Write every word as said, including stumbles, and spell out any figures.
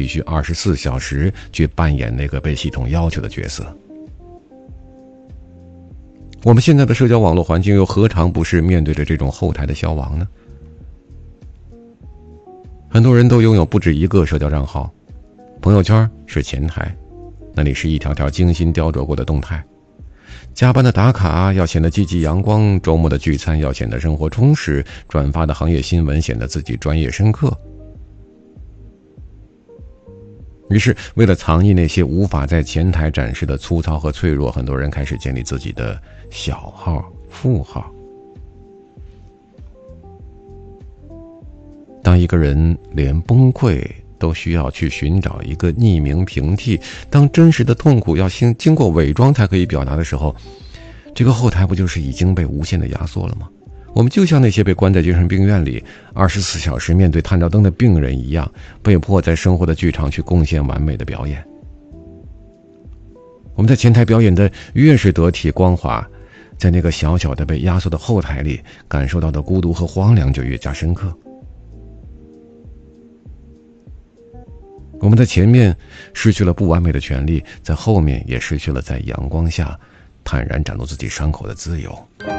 必须二十四小时去扮演那个被系统要求的角色。我们现在的社交网络环境又何尝不是面对着这种后台的消亡呢？很多人都拥有不止一个社交账号，朋友圈是前台，那里是一条条精心雕琢过的动态，加班的打卡要显得积极阳光，周末的聚餐要显得生活充实，转发的行业新闻显得自己专业深刻。于是为了藏匿那些无法在前台展示的粗糙和脆弱，很多人开始建立自己的小号、副号。当一个人连崩溃都需要去寻找一个匿名平替，当真实的痛苦要经经过伪装才可以表达的时候，这个后台不就是已经被无限的压缩了吗？我们就像那些被关在精神病院里二十四小时面对探照灯的病人一样，被迫在生活的剧场去贡献完美的表演。我们在前台表演的越是得体光滑，在那个小小的被压缩的后台里感受到的孤独和荒凉就越加深刻。我们在前面失去了不完美的权利，在后面也失去了在阳光下坦然展露自己伤口的自由。